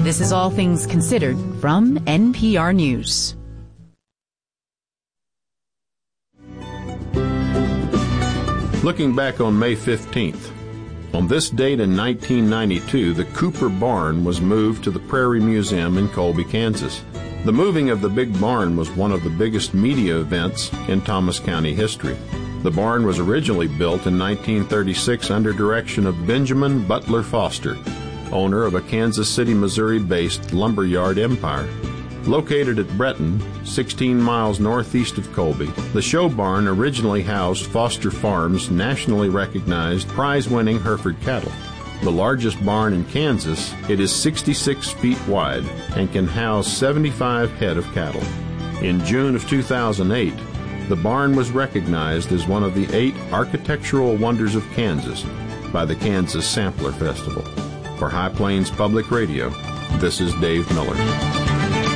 This is All Things Considered from NPR News. Looking back on May 15th, on this date in 1992, the Cooper Barn was moved to the Prairie Museum in Colby, Kansas. The moving of the big barn was one of the biggest media events in Thomas County history. The barn was originally built in 1936 under direction of Benjamin Butler Foster, owner of a Kansas City, Missouri-based lumberyard empire. Located at Breton, 16 miles northeast of Colby, the show barn originally housed Foster Farms' nationally recognized prize-winning Hereford cattle. The largest barn in Kansas, it is 66 feet wide and can house 75 head of cattle. In June of 2008, the barn was recognized as one of the 8 architectural wonders of Kansas by the Kansas Sampler Festival. For High Plains Public Radio, this is Dave Miller.